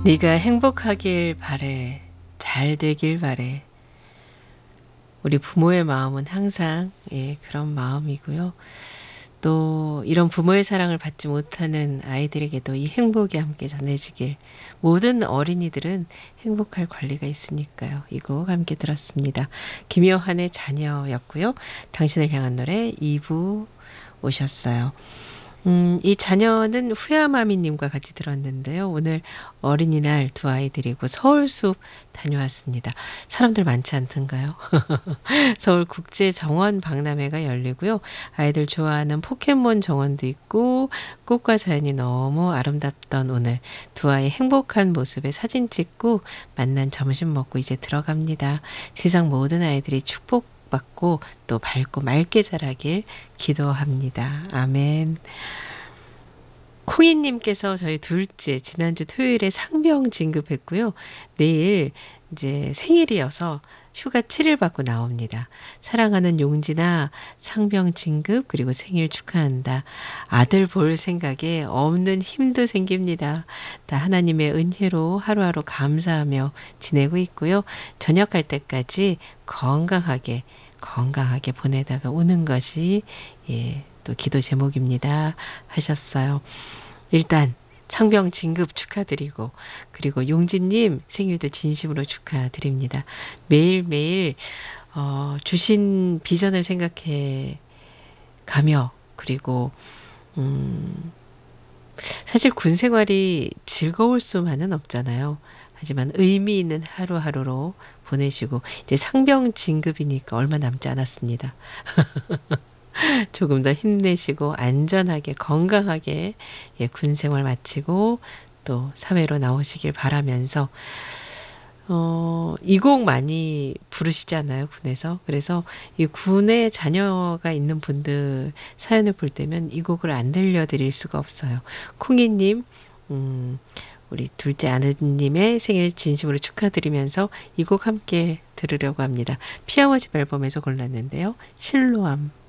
네가 행복하길 바래. 잘 되길 바래. 우리 부모의 마음은 항상 그런 마음이고요. 또 이런 부모의 사랑을 받지 못하는 아이들에게도 이 행복이 함께 전해지길. 모든 어린이들은 행복할 권리가 있으니까요. 이 곡 함께 들었습니다. 김여한의 자녀였고요. 당신을 향한 노래 2부 오셨어요. 이 자녀는 후야마미님과 같이 들었는데요. 오늘 어린이날 두 아이 데리고 서울숲 다녀왔습니다. 사람들 많지 않던가요? 서울국제정원 박람회가 열리고요. 아이들 좋아하는 포켓몬 정원도 있고 꽃과 자연이 너무 아름답던 오늘 두 아이 행복한 모습에 사진 찍고 만난 점심 먹고 이제 들어갑니다. 세상 모든 아이들이 축복받고 또 밝고 맑게 자라길 기도합니다. 아멘. 콩이님께서 저희 둘째 지난주 토요일에 상병 진급했고요. 내일 이제 생일이어서 휴가 7일 받고 나옵니다. 사랑하는 용진아 상병 진급 그리고 생일 축하한다. 아들 볼 생각에 없는 힘도 생깁니다. 다 하나님의 은혜로 하루하루 감사하며 지내고 있고요. 저녁 갈 때까지 건강하게 보내다가 오는 것이 또 기도 제목입니다. 하셨어요. 일단 상병 진급 축하드리고 그리고 용진님 생일도 진심으로 축하드립니다. 매일매일 주신 비전을 생각해 가며 그리고 사실 군 생활이 즐거울 수만은 없잖아요. 하지만 의미 있는 하루하루로 보내시고 이제 상병 진급이니까 얼마 남지 않았습니다. 조금 더 힘내시고 안전하게 건강하게 군 생활 마치고 또 사회로 나오시길 바라면서 이 곡 많이 부르시잖아요, 군에서. 그래서 이 군에 자녀가 있는 분들 사연을 볼 때면 이 곡을 안 들려드릴 수가 없어요. 콩이님, 우리 둘째 아드님의 생일 진심으로 축하드리면서 이 곡 함께 들으려고 합니다. 피아워즈 앨범에서 골랐는데요. 실로암.